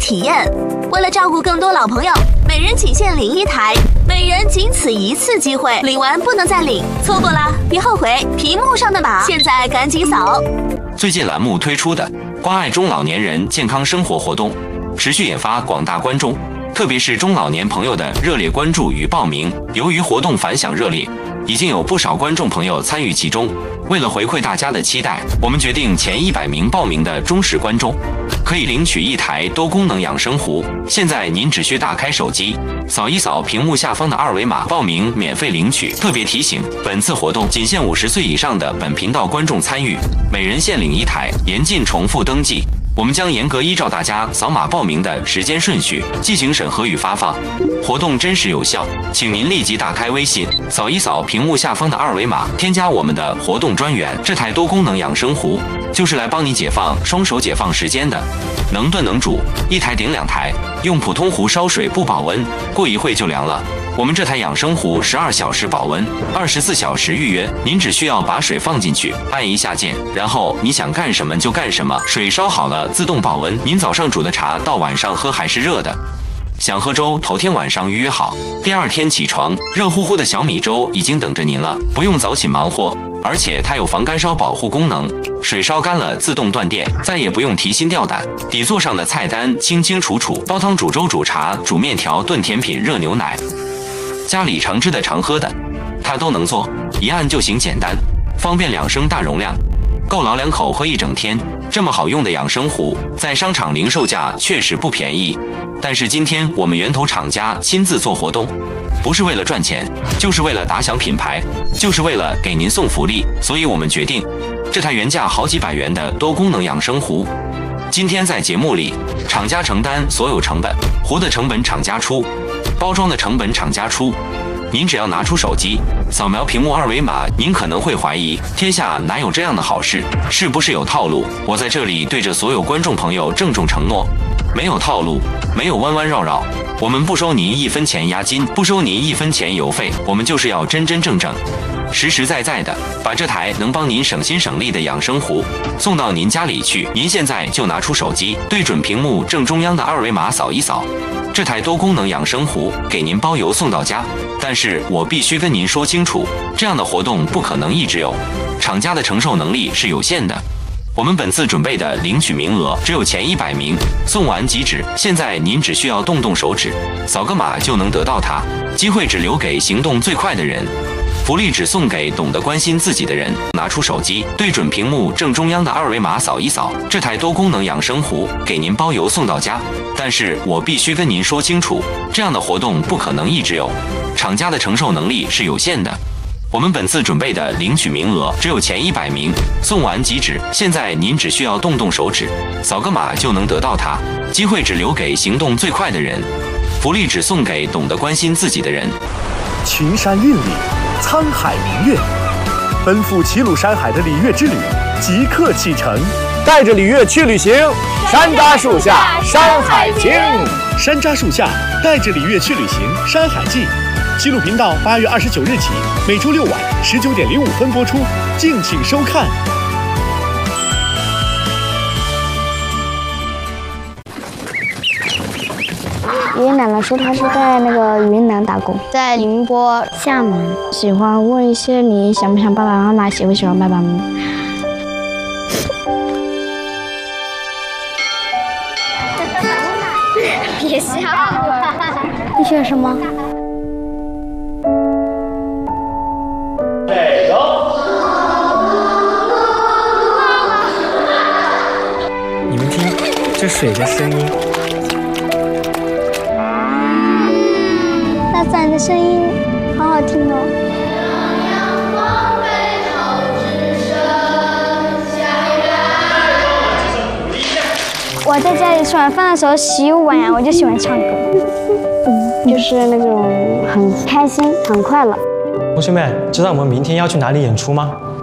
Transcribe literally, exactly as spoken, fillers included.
体验。为了照顾更多老朋友，每人仅限领一台，每人仅此一次机会，领完不能再领，错过了别后悔。屏幕上的码，现在赶紧扫。 最近栏目推出的关爱中老年人健康生活活动，持续引发广大观众，特别是中老年朋友的热烈关注与报名。由于活动反响热烈，已经有不少观众朋友参与其中。为了回馈大家的期待，我们决定前一百名报名的忠实观众可以领取一台多功能养生壶。现在您只需打开手机，扫一扫屏幕下方的二维码报名，免费领取。特别提醒，本次活动仅限五十岁以上的本频道观众参与，每人限领一台，严禁重复登记。我们将严格依照大家扫码报名的时间顺序进行审核与发放，活动真实有效，请您立即打开微信，扫一扫屏幕下方的二维码，添加我们的活动专员。这台多功能养生壶就是来帮你解放双手解放时间的，能炖能煮，一台顶两台，用普通壶烧水不保温，过一会就凉了。我们这台养生壶十二小时保温，二十四小时预约。您只需要把水放进去，按一下键，然后你想干什么就干什么，水烧好了自动保温。您早上煮的茶到晚上喝还是热的。想喝粥，头天晚上预约好，第二天起床，热乎乎的小米粥已经等着您了，不用早起忙活。而且它有防干烧保护功能，水烧干了自动断电，再也不用提心吊胆。底座上的菜单清清楚楚，煲汤、煮粥、煮茶、煮面条、炖甜品、热牛奶，家里常吃的常喝的，它都能做，一按就行，简单方便，两升大容量，够老两口喝一整天。这么好用的养生壶，在商场零售价确实不便宜，但是今天我们源头厂家亲自做活动，不是为了赚钱，就是为了打响品牌，就是为了给您送福利。所以我们决定，这台原价好几百元的多功能养生壶，今天在节目里，厂家承担所有成本，壶的成本厂家出，包装的成本厂家出。您只要拿出手机，扫描屏幕二维码，您可能会怀疑，天下哪有这样的好事？是不是有套路？我在这里对着所有观众朋友郑重承诺，没有套路，没有弯弯绕绕，我们不收您一分钱押金，不收您一分钱邮费，我们就是要真真正正、实实在在的把这台能帮您省心省力的养生壶送到您家里去。您现在就拿出手机，对准屏幕正中央的二维码扫一扫，这台多功能养生壶给您包邮送到家。但是我必须跟您说清楚，这样的活动不可能一直有，厂家的承受能力是有限的。我们本次准备的领取名额只有前一百名，送完即止。现在您只需要动动手指，扫个码就能得到它，机会只留给行动最快的人，福利只送给懂得关心自己的人。拿出手机，对准屏幕正中央的二维码扫一扫，这台多功能养生壶给您包邮送到家。但是我必须跟您说清楚，这样的活动不可能一直有，厂家的承受能力是有限的。我们本次准备的领取名额只有前一百名，送完即止。现在您只需要动动手指，扫个码就能得到它，机会只留给行动最快的人，福利只送给懂得关心自己的人。 群山韵里，沧海明月，奔赴齐鲁山海的礼乐之旅即刻启程， 带着礼乐去旅行，山楂树下山海经。 山楂树下带着礼乐去旅行，山海记。齐鲁频道八月二十九日起，每周六晚十九点零五分播出，敬请收看。 爷爷奶奶说他是在那个云南打工，在宁波、厦门。喜欢问一些你想不想爸爸妈妈，喜不喜欢爸爸妈妈。别笑，你学什么？ 你们听这水的声音， 大自然的声音好好听哦。我在家里吃完饭的时候洗碗，我就喜欢唱歌，嗯，就是那种很开心、很快乐。 同学们，知道我们明天要去哪里演出吗？